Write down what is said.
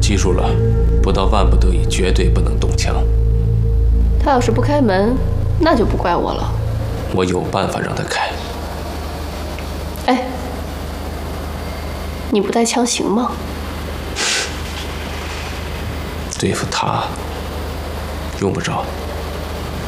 记住了，不到万不得已，绝对不能动枪。 他要是不开门，那就不怪我了。 我有办法让他开。 哎，你不带枪行吗？ 对付他，用不着。